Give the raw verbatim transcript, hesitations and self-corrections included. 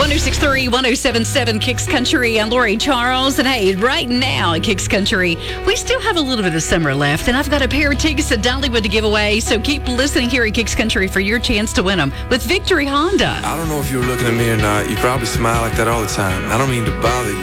oh six three, one oh seven seven Kicks Country. I'm Lori Charles. And hey, right now at Kicks Country, we still have a little bit of summer left. And I've got a pair of tickets to Dollywood to give away. So keep listening here at Kicks Country for your chance to win them with Victory Honda. I don't know if you were looking at me or not. You probably smile like that all the time. I don't mean to bother you.